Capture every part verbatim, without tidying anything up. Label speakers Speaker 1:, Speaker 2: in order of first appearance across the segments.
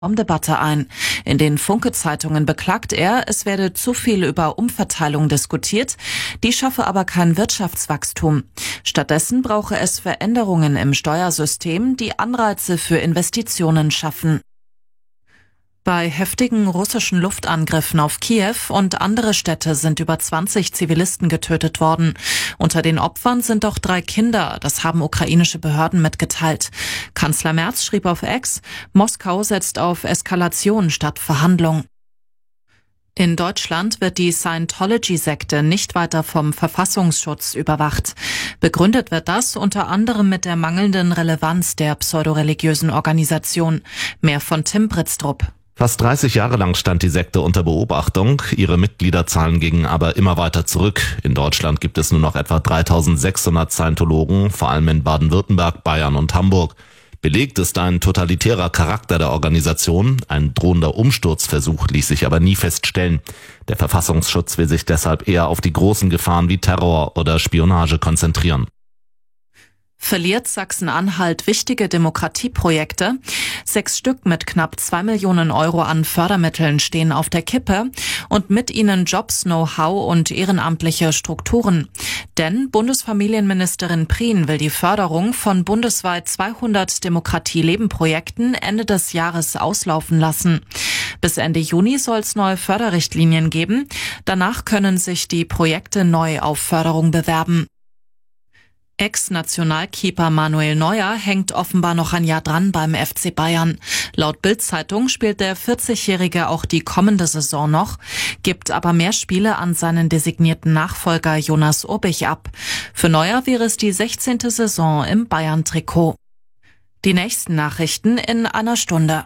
Speaker 1: Debatte ein. In den Funke-Zeitungen beklagt er, es werde zu viel über Umverteilung diskutiert, die schaffe aber kein Wirtschaftswachstum. Stattdessen brauche es Veränderungen im Steuersystem, die Anreize für Investitionen schaffen. Bei heftigen russischen Luftangriffen auf Kiew und andere Städte sind über zwanzig Zivilisten getötet worden. Unter den Opfern sind auch drei Kinder, das haben ukrainische Behörden mitgeteilt. Kanzler Merz schrieb auf X, Moskau setzt auf Eskalation statt Verhandlung. In Deutschland wird die Scientology-Sekte nicht weiter vom Verfassungsschutz überwacht. Begründet wird das unter anderem mit der mangelnden Relevanz der pseudoreligiösen Organisation. Mehr von Tim Britztrup.
Speaker 2: Fast dreißig Jahre lang stand die Sekte unter Beobachtung, ihre Mitgliederzahlen gingen aber immer weiter zurück. In Deutschland gibt es nur noch etwa dreitausendsechshundert Scientologen, vor allem in Baden-Württemberg, Bayern und Hamburg. Belegt ist ein totalitärer Charakter der Organisation, ein drohender Umsturzversuch ließ sich aber nie feststellen. Der Verfassungsschutz will sich deshalb eher auf die großen Gefahren wie Terror oder Spionage konzentrieren.
Speaker 1: Verliert Sachsen-Anhalt wichtige Demokratieprojekte? Sechs Stück mit knapp zwei Millionen Euro an Fördermitteln stehen auf der Kippe und mit ihnen Jobs, Know-how und ehrenamtliche Strukturen. Denn Bundesfamilienministerin Prien will die Förderung von bundesweit zweihundert Demokratie-Leben-Projekten Ende des Jahres auslaufen lassen. Bis Ende Juni soll es neue Förderrichtlinien geben. Danach können sich die Projekte neu auf Förderung bewerben. Ex-Nationalkeeper Manuel Neuer hängt offenbar noch ein Jahr dran beim F C Bayern. Laut Bild-Zeitung spielt der vierzigjährige auch die kommende Saison noch, gibt aber mehr Spiele an seinen designierten Nachfolger Jonas Urbich ab. Für Neuer wäre es die sechzehnte Saison im Bayern-Trikot. Die nächsten Nachrichten in einer Stunde.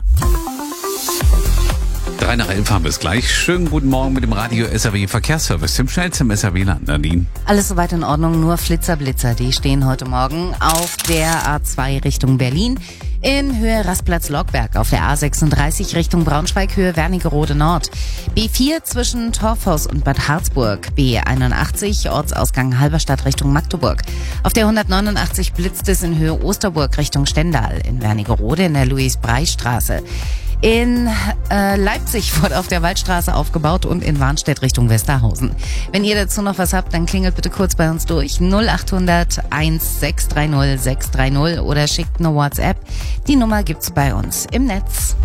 Speaker 3: Drei nach elf haben wir es gleich. Schönen guten Morgen mit dem Radio S R W Verkehrsservice, dem schnellsten S R W-Land, Nadine.
Speaker 4: Alles soweit in Ordnung, nur Flitzer, Blitzer, die stehen heute Morgen auf der A zwei Richtung Berlin. In Höhe Rastplatz-Lockberg auf der A sechsunddreißig Richtung Braunschweig, Höhe Wernigerode Nord. B vier zwischen Torfhaus und Bad Harzburg. B einundachtzig Ortsausgang Halberstadt Richtung Magdeburg. Auf der hundertneunundachtzig blitzt es in Höhe Osterburg Richtung Stendal. In Wernigerode in der Louis-Brey-Straße. In äh, Leipzig wurde auf der Waldstraße aufgebaut und in Warnstedt Richtung Westerhausen. Wenn ihr dazu noch was habt, dann klingelt bitte kurz bei uns durch null achthundert eins sechs drei null sechs drei null oder schickt eine WhatsApp. Die Nummer gibt's bei uns im Netz.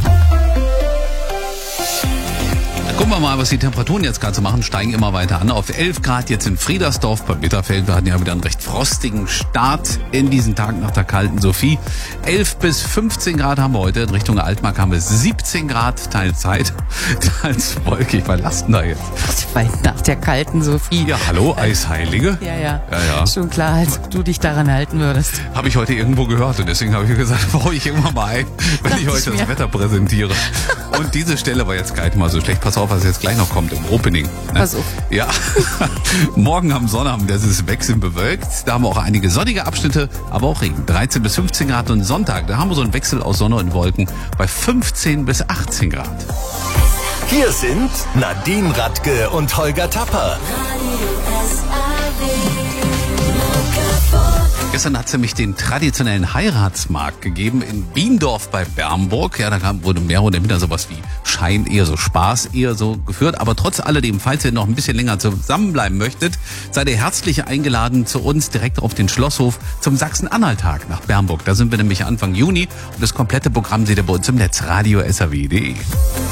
Speaker 3: Gucken wir mal, was die Temperaturen jetzt gerade so machen, steigen immer weiter an. Auf elf Grad jetzt in Friedersdorf bei Bitterfeld. Wir hatten ja wieder einen recht frostigen Start in diesen Tag nach der kalten Sophie. elf bis fünfzehn Grad haben wir heute. In Richtung Altmark haben wir siebzehn Grad, Teilzeit, teils wolkig. Was lasst denn da jetzt?
Speaker 4: Weil nach der kalten Sophie.
Speaker 3: Ja, hallo, Eisheilige.
Speaker 4: Ja, ja.
Speaker 3: Ja, ja.
Speaker 4: Schon klar, als ob du dich daran halten würdest.
Speaker 3: Habe ich heute irgendwo gehört und deswegen habe ich gesagt, baue ich irgendwann mal ein, wenn
Speaker 4: Dacht
Speaker 3: ich heute
Speaker 4: ich
Speaker 3: das
Speaker 4: mir.
Speaker 3: Wetter präsentiere. Und diese Stelle war jetzt gar nicht mal so schlecht. Pass auf, was jetzt gleich noch kommt im Opening. Ne?
Speaker 4: Pass auf.
Speaker 3: Ja. Morgen am Sonnabend, das ist wechselnd bewölkt. Da haben wir auch einige sonnige Abschnitte, aber auch Regen. dreizehn bis fünfzehn Grad und Sonntag, da haben wir so einen Wechsel aus Sonne und Wolken bei fünfzehn bis achtzehn Grad.
Speaker 5: Hier sind Nadine Radke und Holger Tapper.
Speaker 3: Gestern hat es nämlich den traditionellen Heiratsmarkt gegeben in Biendorf bei Bernburg. Ja, da kam, wurde mehr oder minder sowas wie Schein, eher so Spaß, eher so geführt. Aber trotz alledem, falls ihr noch ein bisschen länger zusammenbleiben möchtet, seid ihr herzlich eingeladen zu uns direkt auf den Schlosshof zum Sachsen-Anhalt-Tag nach Bernburg. Da sind wir nämlich Anfang Juni und das komplette Programm seht ihr bei uns im Netz radio s r w punkt d e.